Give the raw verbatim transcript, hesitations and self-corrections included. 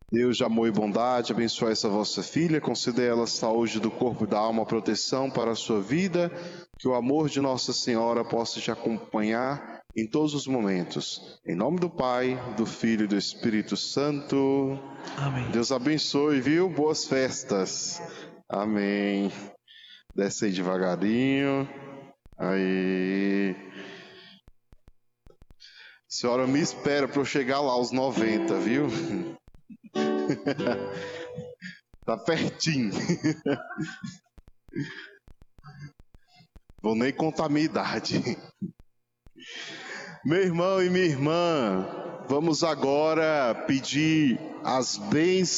Deus de amor e bondade, abençoe essa vossa filha, conceda a ela saúde do corpo e da alma, proteção para a sua vida, que o amor de Nossa Senhora possa te acompanhar em todos os momentos. Em nome do Pai, do Filho e do Espírito Santo. Amém. Deus abençoe, viu? Boas festas. Amém. Desce aí devagarinho. Aí. A senhora me espera para eu chegar lá aos noventa, viu? Tá pertinho. Vou nem contar a minha idade. Meu irmão e minha irmã, vamos agora pedir as bênçãos